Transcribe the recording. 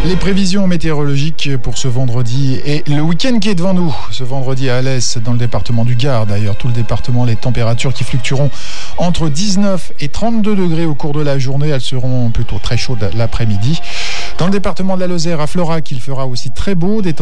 Les prévisions météorologiques pour ce vendredi et le week-end qui est devant nous. Ce vendredi à Alès, dans le département du Gard, d'ailleurs, tout le département, les températures qui fluctueront entre 19 et 32 degrés au cours de la journée. Elles seront plutôt très chaudes l'après-midi. Dans le département de la Lozère, à Florac, il fera aussi très beau. Des